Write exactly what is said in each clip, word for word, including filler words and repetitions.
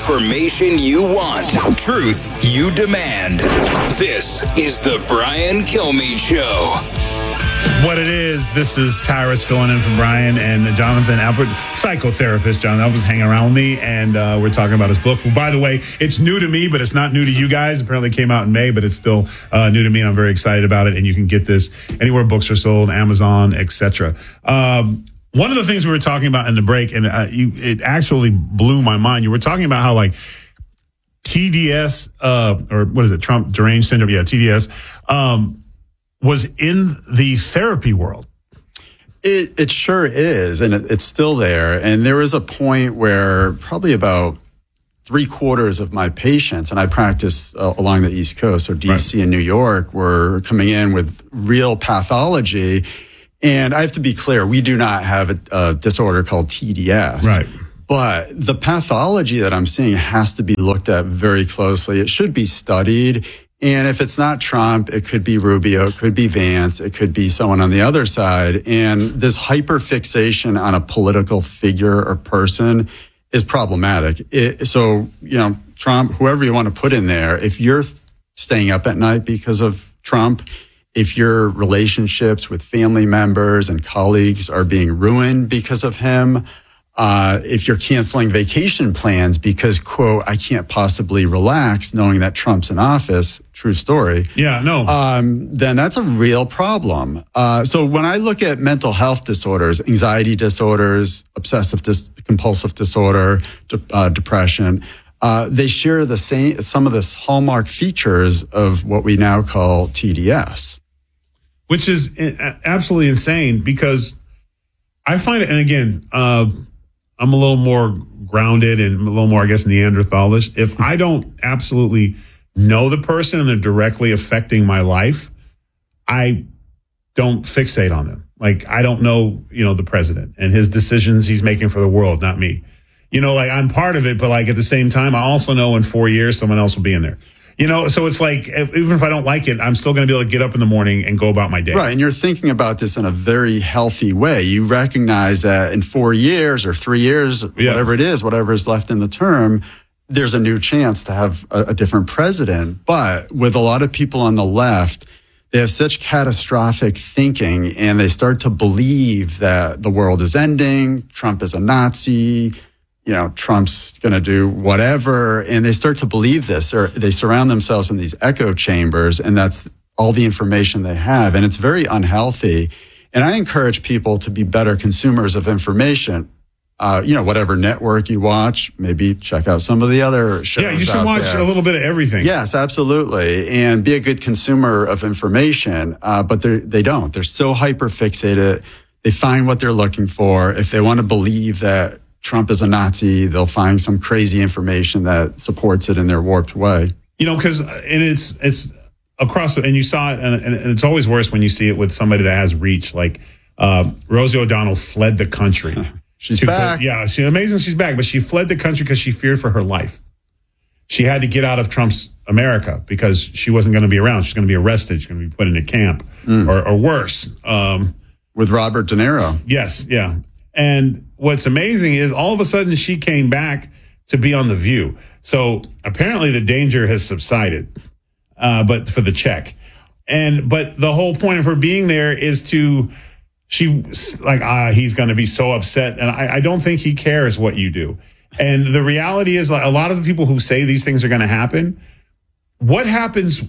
Information you want. Truth you demand. This is the Brian Kilmeade Show. What it is, this is Tyrus filling in for Brian and Jonathan Albert, psychotherapist. John Albert's hanging around with me, and uh, we're talking about his book. Well, by the way, it's new to me, but it's not new to you guys. Apparently it came out in May, but it's still uh, new to me, and I'm very excited about it. And you can get this anywhere books are sold, Amazon, et cetera. Um, one of the things we were talking about in the break, and uh, you, it actually blew my mind. You were talking about how, like, T D S, uh, or what is it, Trump deranged syndrome? Yeah, T D S, um, was in the therapy world. It it sure is, and it, it's still there. And there was a point where probably about three quarters of my patients, and I practice uh, along the East Coast, so D C right. and New York, were coming in with real pathology. And I have to be clear, we do not have a, a disorder called T D S. Right. But the pathology that I'm seeing has to be looked at very closely. It should be studied. And if it's not Trump, it could be Rubio, it could be Vance, it could be someone on the other side. And this hyperfixation on a political figure or person is problematic. It, so, you know, Trump, whoever you want to put in there, if you're staying up at night because of Trump, if your relationships with family members and colleagues are being ruined because of him, uh, if you're canceling vacation plans because, quote, I can't possibly relax knowing that Trump's in office, true story. Yeah, no. Um, then that's a real problem. Uh, so when I look at mental health disorders, anxiety disorders, obsessive dis- compulsive disorder, de- uh, depression, uh, they share the same, some of the hallmark features of what we now call T D S. Which is absolutely insane because I find it, and again, uh, I'm a little more grounded and a little more, I guess, Neanderthalish. If I don't absolutely know the person and they're directly affecting my life, I don't fixate on them. Like, I don't know, you know, the president and his decisions he's making for the world, not me. You know, like, I'm part of it, but like at the same time, I also know in four years, someone else will be in there. You know, so it's like, if, even if I don't like it, I'm still going to be able to get up in the morning and go about my day. Right. And you're thinking about this in a very healthy way. You recognize that in four years or three years, yeah. whatever it is, whatever is left in the term, there's a new chance to have a, a different president. But with a lot of people on the left, they have such catastrophic thinking and they start to believe that the world is ending, Trump is a Nazi, you know, Trump's going to do whatever. And they start to believe this, or they surround themselves in these echo chambers, and that's all the information they have. And it's very unhealthy. And I encourage people to be better consumers of information. Uh, you know, whatever network you watch, maybe check out some of the other shows. Yeah, you should out watch there. a little bit of everything. Yes, absolutely. And be a good consumer of information. Uh, but they they don't. They're so hyper fixated. They find what they're looking for. If they want to believe that Trump is a Nazi, they'll find some crazy information that supports it in their warped way. You know, because, and it's, it's across, and you saw it, and, and it's always worse when you see it with somebody that has reach. Like uh, Rosie O'Donnell fled the country. She's to, back. Yeah, she's amazing she's back, but she fled the country because she feared for her life. She had to get out of Trump's America because she wasn't going to be around. She's going to be arrested. She's going to be put in a camp mm. or, or worse. Um, with Robert De Niro. Yes, yeah. And what's amazing is all of a sudden she came back to be on The View. So apparently the danger has subsided, uh, but for the check. And but the whole point of her being there is to, she like, ah, he's going to be so upset. And I, I don't think he cares what you do. And the reality is, like, a lot of the people who say these things are going to happen, what happens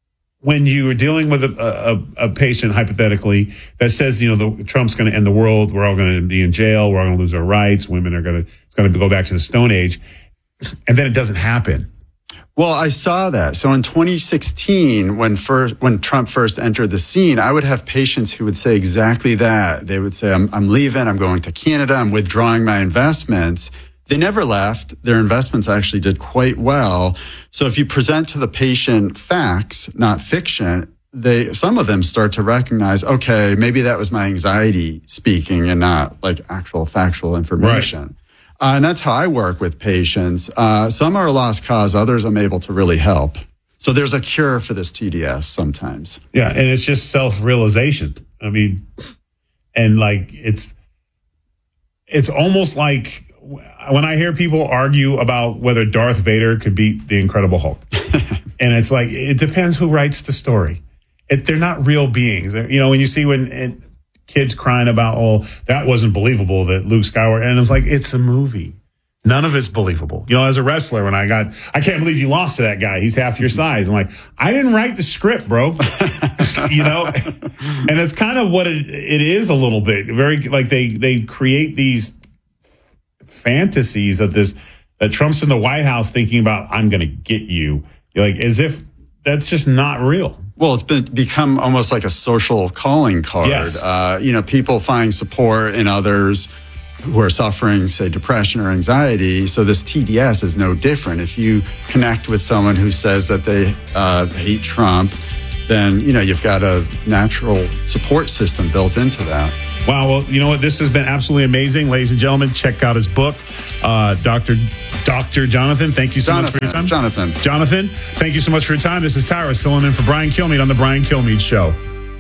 when you are dealing with a, a, a patient, hypothetically, that says, you know, the, Trump's going to end the world, we're all going to be in jail, we're all going to lose our rights, women are going to, it's going to go back to the Stone Age, and then it doesn't happen. Well, I saw that. So in twenty sixteen, when first, when Trump first entered the scene, I would have patients who would say exactly that. They would say, I'm, I'm leaving, I'm going to Canada, I'm withdrawing my investments. They never left. Their investments actually did quite well. So if you present to the patient facts, not fiction, they, some of them start to recognize, okay, maybe that was my anxiety speaking and not like actual factual information. Right. Uh, and that's how I work with patients. Uh, some are a lost cause. Others I'm able to really help. So there's a cure for this T D S sometimes. Yeah. And it's just self-realization. I mean, and like, it's, it's almost like when I hear people argue about whether Darth Vader could beat the Incredible Hulk, and it's like, it depends who writes the story. It, they're not real beings. You know, when you see when and kids crying about, oh, that wasn't believable that Luke Skywalker, and it's like, it's a movie. None of it's believable. You know, as a wrestler, when I got, I can't believe you lost to that guy. He's half your size. I'm like, I didn't write the script, bro. You know, and it's kind of what it, it is a little bit. Very like they they create these fantasies of this that Trump's in the White House thinking about, I'm going to get you, like as if that's just not real. Well, it's been become almost like a social calling card. Yes. Uh, you know, people find support in others who are suffering, say, depression or anxiety. So this T D S is no different. If you connect with someone who says that they uh, hate Trump, then, you know, you've got a natural support system built into that. Wow. Well, you know what? This has been absolutely amazing. Ladies and gentlemen, check out his book. Uh, Doctor Doctor Jonathan, thank you so Jonathan, much for your time. Jonathan. Jonathan, thank you so much for your time. This is Tyrus filling in for Brian Kilmeade on The Brian Kilmeade Show.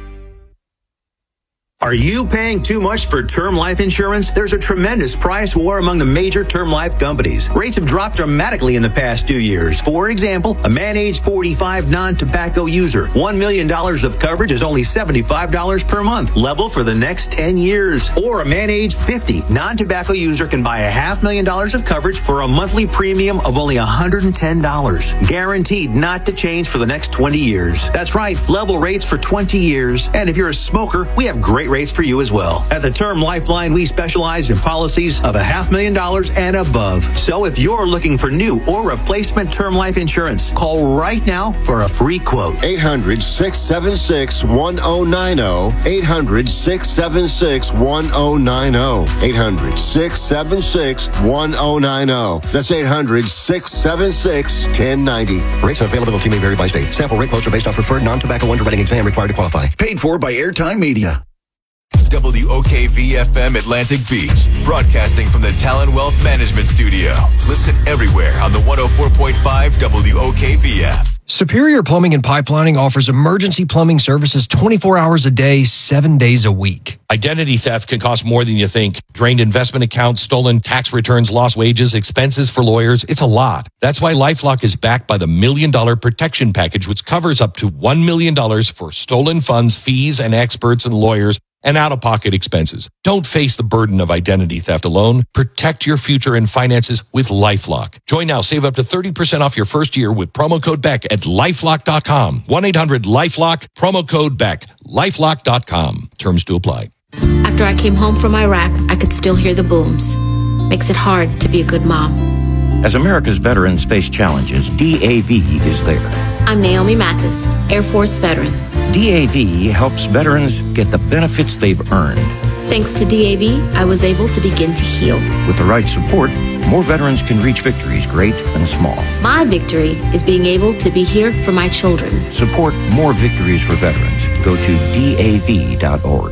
Are you paying too much for term life insurance? There's a tremendous price war among the major term life companies. Rates have dropped dramatically in the past two years. For example, a man age forty-five non-tobacco user, one million dollars of coverage is only seventy-five dollars per month, level for the next ten years. Or a man age fifty non-tobacco user can buy a half million dollars of coverage for a monthly premium of only one hundred ten dollars. Guaranteed not to change for the next twenty years. That's right, level rates for twenty years. And if you're a smoker, we have great rates for you as well. At the Term Lifeline, we specialize in policies of a half million dollars and above. So if you're looking for new or replacement term life insurance, call right now for a free quote. eight hundred, six seven six, one oh nine oh. eight hundred, six seven six, one oh nine oh. eight hundred, six seven six, one oh nine oh. That's eight hundred, six seven six, one oh nine oh. Rates and availability may vary by state. Sample rate quotes are based on preferred non-tobacco underwriting exam required to qualify. Paid for by Airtime Media. W O K V F M Atlantic Beach, broadcasting from the Talon Wealth Management Studio. Listen everywhere on the one oh four point five W O K V F. Superior Plumbing and Pipelining offers emergency plumbing services twenty-four hours a day, seven days a week. Identity theft can cost more than you think. Drained investment accounts, stolen tax returns, lost wages, expenses for lawyers. It's a lot. That's why LifeLock is backed by the Million Dollar Protection Package, which covers up to one million dollars for stolen funds, fees, and experts and lawyers, and out-of-pocket expenses. Don't face the burden of identity theft alone. Protect your future and finances with LifeLock. Join now. Save up to thirty percent off your first year with promo code Beck at lifelock dot com. one eight hundred lifelock, promo code Beck, lifelock dot com. Terms to apply. After I came home from Iraq, I could still hear the booms. Makes it hard to be a good mom. As America's veterans face challenges, D A V is there. I'm Naomi Mathis, Air Force veteran. D A V helps veterans get the benefits they've earned. Thanks to D A V, I was able to begin to heal. With the right support, more veterans can reach victories, great and small. My victory is being able to be here for my children. Support more victories for veterans. Go to D A V dot org.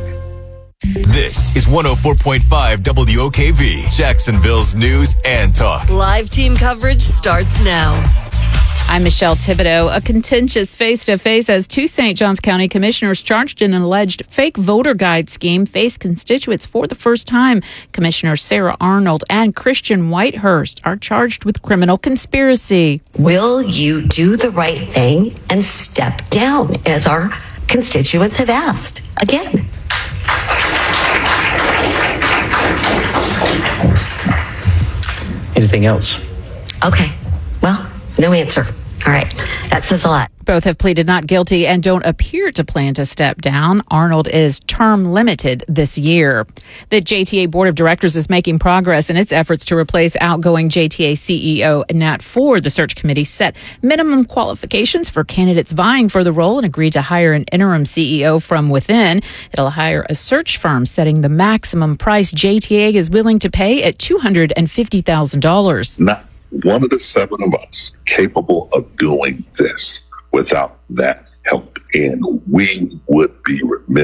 This is one oh four point five W O K V, Jacksonville's news and talk. Live team coverage starts now. I'm Michelle Thibodeau. A contentious face-to-face as two Saint Johns County commissioners charged in an alleged fake voter guide scheme face constituents for the first time. Commissioners Sarah Arnold and Christian Whitehurst are charged with criminal conspiracy. Will you do the right thing and step down, as our constituents have asked? Again. Anything else? Okay. Well, no answer. All right. That says a lot. Both have pleaded not guilty and don't appear to plan to step down. Arnold is term limited this year. The J T A Board of Directors is making progress in its efforts to replace outgoing J T A C E O Nat Ford. The search committee set minimum qualifications for candidates vying for the role and agreed to hire an interim C E O from within. It'll hire a search firm, setting the maximum price J T A is willing to pay at two hundred fifty thousand dollars. Not one of the seven of us capable of doing this without that help. And we would be remiss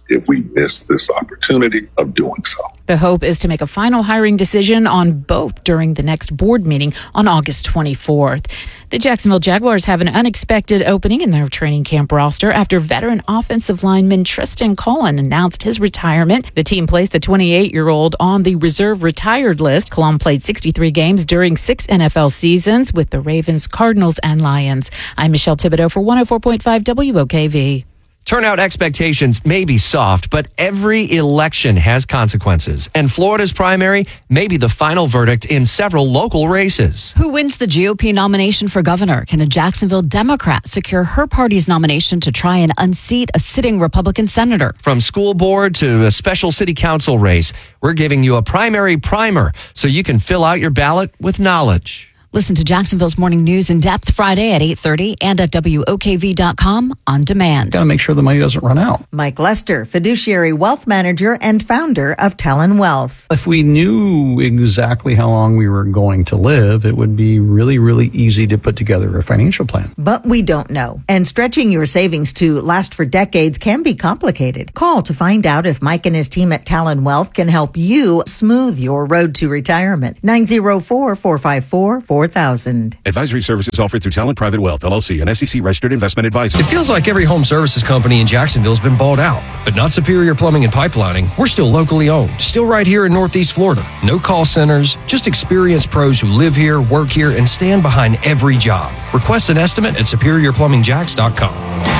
if we miss this opportunity of doing so. The hope is to make a final hiring decision on both during the next board meeting on August twenty-fourth. The Jacksonville Jaguars have an unexpected opening in their training camp roster after veteran offensive lineman Tristan Cullen announced his retirement. The team placed the twenty-eight-year-old on the reserve retired list. Cullen played sixty-three games during six N F L seasons with the Ravens, Cardinals, and Lions. I'm Michelle Thibodeau for one oh four point five W O K V. Turnout expectations may be soft, but every election has consequences. And Florida's primary may be the final verdict in several local races. Who wins the G O P nomination for governor? Can a Jacksonville Democrat secure her party's nomination to try and unseat a sitting Republican senator? From school board to a special city council race, we're giving you a primary primer so you can fill out your ballot with knowledge. Listen to Jacksonville's Morning News in Depth Friday at eight thirty and at W O K V dot com on demand. Got to make sure the money doesn't run out. Mike Lester, fiduciary wealth manager and founder of Talon Wealth. If we knew exactly how long we were going to live, it would be really, really easy to put together a financial plan. But we don't know. And stretching your savings to last for decades can be complicated. Call to find out if Mike and his team at Talon Wealth can help you smooth your road to retirement. nine oh four, four five four, four thousand. Advisory services offered through Talent Private Wealth, L L C, an S E C registered investment advisor. It feels like every home services company in Jacksonville has been bought out, but not Superior Plumbing and Pipelining. We're still locally owned, still right here in Northeast Florida. No call centers, just experienced pros who live here, work here, and stand behind every job. Request an estimate at superior plumbing jacks dot com.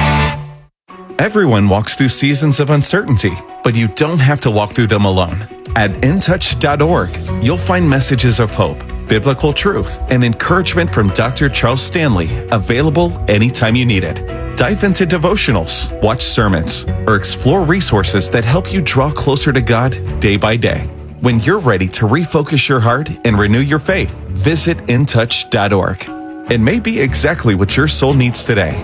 Everyone walks through seasons of uncertainty, but you don't have to walk through them alone. At in touch dot org, you'll find messages of hope, biblical truth, and encouragement from Doctor Charles Stanley, available anytime you need it. Dive into devotionals, watch sermons, or explore resources that help you draw closer to God day by day. When you're ready to refocus your heart and renew your faith, visit in touch dot org. It may be exactly what your soul needs today.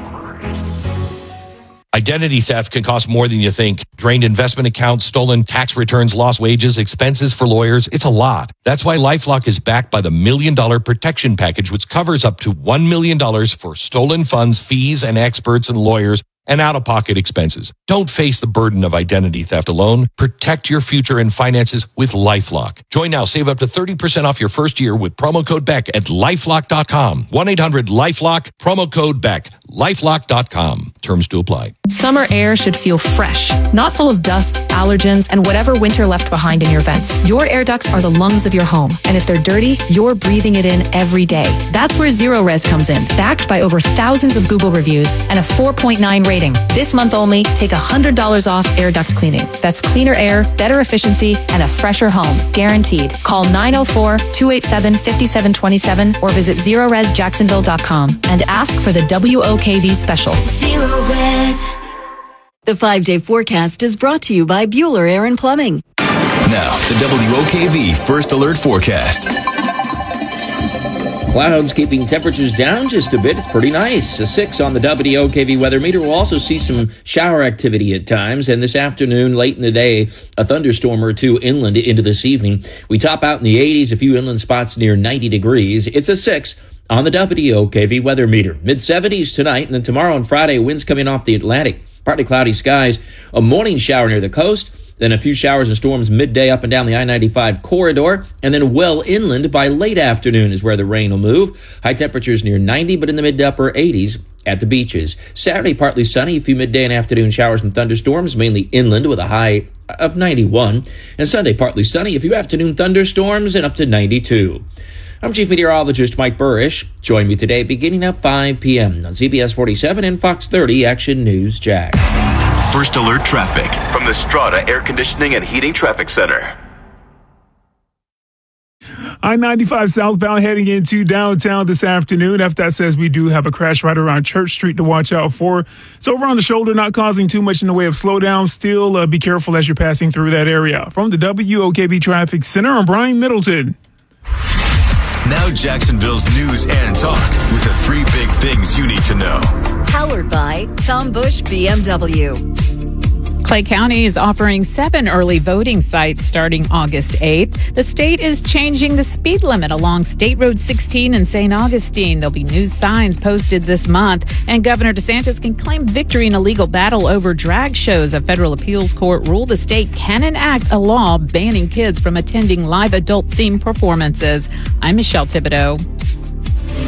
Identity theft can cost more than you think. Drained investment accounts, stolen tax returns, lost wages, expenses for lawyers. It's a lot. That's why LifeLock is backed by the Million Dollar Protection Package, which covers up to one million dollars for stolen funds, fees, and experts and lawyers, and out-of-pocket expenses. Don't face the burden of identity theft alone. Protect your future and finances with LifeLock. Join now. Save up to thirty percent off your first year with promo code Beck at lifelock dot com. one eight hundred LifeLock, promo code Beck. lifelock dot com. Terms to apply. Summer air should feel fresh, not full of dust, allergens, and whatever winter left behind in your vents. Your air ducts are the lungs of your home, and if they're dirty, you're breathing it in every day. That's where Zero Res comes in, backed by over thousands of Google reviews and a four point nine rating. This month only, take one hundred dollars off air duct cleaning. That's cleaner air, better efficiency, and a fresher home, guaranteed. Call nine oh four, two eight seven, five seven two seven or visit zero res jacksonville dot com and ask for the W O K V special. Zero Res. The five-day forecast is brought to you by Bueller Air and Plumbing. Now, the W O K V First Alert Forecast. Clouds keeping temperatures down just a bit. It's pretty nice. A six on the W O K V weather meter. We'll also see some shower activity at times. And this afternoon, late in the day, a thunderstorm or two inland into this evening. We top out in the eighties, a few inland spots near ninety degrees. It's a six on the W O K V weather meter. mid seventies tonight, and then tomorrow and Friday, winds coming off the Atlantic. Partly cloudy skies, a morning shower near the coast, then a few showers and storms midday up and down the I ninety-five corridor, and then well inland by late afternoon is where the rain will move. High temperatures near ninety, but in the mid to upper eighties at the beaches. Saturday, partly sunny, a few midday and afternoon showers and thunderstorms, mainly inland with a high of ninety-one. And Sunday, partly sunny, a few afternoon thunderstorms and up to ninety-two. I'm Chief Meteorologist Mike Burrish. Join me today beginning at five p.m. on C B S forty-seven and Fox thirty Action News Jack. First Alert Traffic from the Strata Air Conditioning and Heating Traffic Center. I ninety-five southbound heading into downtown this afternoon. F D O T says we do have a crash right around Church Street to watch out for. It's over on the shoulder, not causing too much in the way of slowdown. Still, uh, be careful as you're passing through that area. From the W O K V Traffic Center, I'm Brian Middleton. Now Jacksonville's news and talk with the three big things you need to know. Powered by Tom Bush B M W. Clay County is offering seven early voting sites starting August eighth. The state is changing the speed limit along State Road sixteen in Saint Augustine. There'll be new signs posted this month, and Governor DeSantis can claim victory in a legal battle over drag shows. A federal appeals court ruled the state can enact a law banning kids from attending live adult-themed performances. I'm Michelle Thibodeau.